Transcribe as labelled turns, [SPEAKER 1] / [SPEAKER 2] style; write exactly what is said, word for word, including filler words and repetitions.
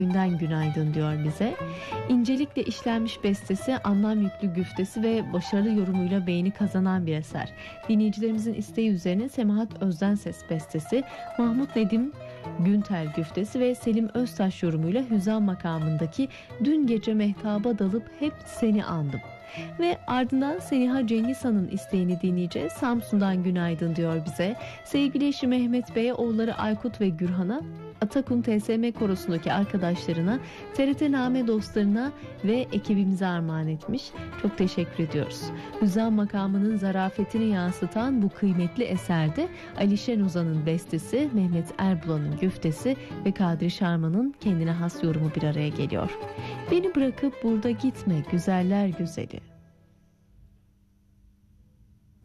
[SPEAKER 1] Günden günaydın diyor bize. İncelikle işlenmiş bestesi, anlam yüklü güftesi ve başarılı yorumuyla beğeni kazanan bir eser. Dinleyicilerimizin isteği üzerine Semahat Özdenses bestesi, Mahmut Nedim Güntel güftesi ve Selim Öztaş yorumuyla Hüzam makamındaki Dün Gece Mehtaba Dalıp Hep Seni Andım. Ve ardından Seniha Cengiz Han'ın isteğini dinleyeceğiz. Samsun'dan günaydın diyor bize. Sevgili eşi Mehmet Bey'e, oğulları Aykut ve Gürhan'a, Atakun T S M Korosu'ndaki arkadaşlarına, T R T Name dostlarına ve ekibimize armağan etmiş. Çok teşekkür ediyoruz. Hüzam makamının zarafetini yansıtan bu kıymetli eserde Ali Şen Ozan'ın bestesi, Mehmet Erbulan'ın güftesi ve Kadri Şarman'ın kendine has yorumu bir araya geliyor. Beni bırakıp burada gitme güzeller güzeli.